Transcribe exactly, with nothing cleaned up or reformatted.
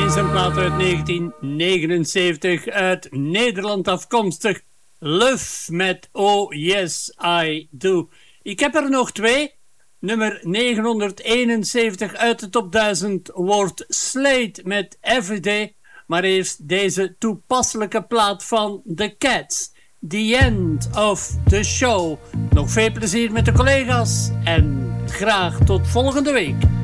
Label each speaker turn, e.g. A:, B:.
A: eens een plaat uit negentien negenenzeventig uit Nederland afkomstig. Love met Oh Yes I Do. Ik heb er nog twee. Nummer negenhonderdeenenzeventig uit de top duizend wordt Slade met Everyday. Maar eerst deze toepasselijke plaat van The Cats. The End of the Show. Nog veel plezier met de collega's en graag tot volgende week.